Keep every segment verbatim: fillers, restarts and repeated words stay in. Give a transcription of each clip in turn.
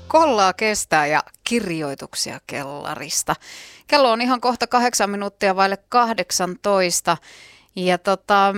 Kollaa kestää ja kirjoituksia kellarista. Kello on ihan kohta kahdeksan minuuttia vaille kahdeksantoista. Ja tota,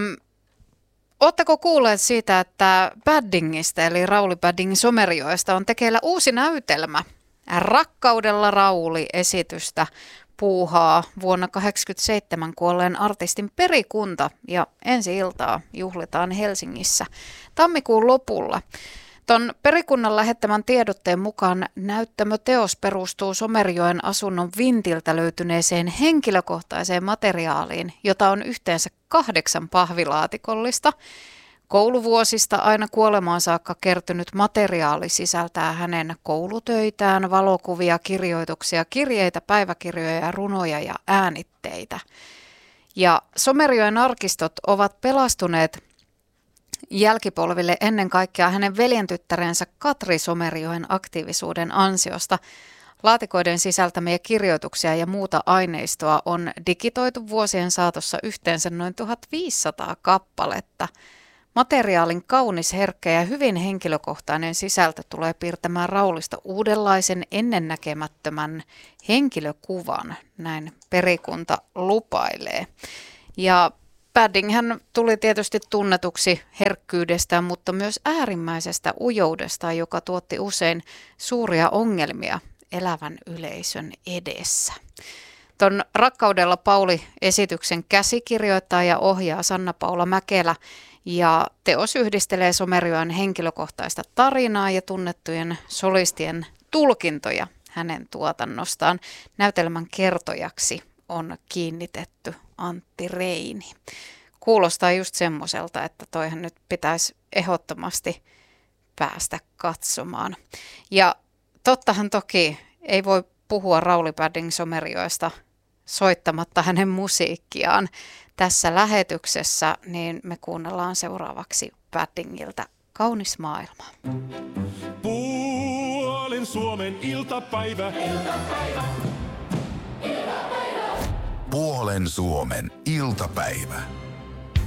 ootteko kuulleet siitä, että Paddingista eli Rauli Paddingin Somerjoesta on tekeillä uusi näytelmä? Rakkaudella Rauli-esitystä puuhaa vuonna tuhatyhdeksänsataakahdeksankymmentäseitsemän kuolleen artistin perikunta ja ensi-iltaa juhlitaan Helsingissä tammikuun lopulla. Ton perikunnan lähettämän tiedotteen mukaan näyttämöteos perustuu Somerjoen asunnon vintiltä löytyneeseen henkilökohtaiseen materiaaliin, jota on yhteensä kahdeksan pahvilaatikollista. Kouluvuosista aina kuolemaan saakka kertynyt materiaali sisältää hänen koulutöitään, valokuvia, kirjoituksia, kirjeitä, päiväkirjoja, runoja ja äänitteitä. Ja Somerjoen arkistot ovat pelastuneet jälkipolville ennen kaikkea hänen veljentyttärensä Katri Somerjoen aktiivisuuden ansiosta. Laatikoiden sisältämiä kirjoituksia ja muuta aineistoa on digitoitu vuosien saatossa yhteensä noin tuhatviisisataa kappaletta. Materiaalin kaunis, herkkä ja hyvin henkilökohtainen sisältö tulee piirtämään Raulista uudenlaisen ennennäkemättömän henkilökuvan, näin perikunta lupailee. Ja Padding hän tuli tietysti tunnetuksi herkkyydestään, mutta myös äärimmäisestä ujoudestaan, joka tuotti usein suuria ongelmia elävän yleisön edessä. Ton Rakkaudella Pauli-esityksen käsikirjoittaa ja ohjaa Sanna-Paula Mäkelä, ja teos yhdistelee Somerjoen henkilökohtaista tarinaa ja tunnettujen solistien tulkintoja hänen tuotannostaan. Näytelmän kertojaksi on kiinnitetty Antti Reini. Kuulostaa just semmoiselta, että toihan nyt pitäisi ehdottomasti päästä katsomaan. Ja tottahan toki ei voi puhua Rauli Padding Somerjoesta soittamatta hänen musiikkiaan. Tässä lähetyksessä niin me kuunnellaan seuraavaksi Paddingiltä Kaunis maailma. Puolen Suomen iltapäivä. Iltapäivä. Puolen Suomen iltapäivä.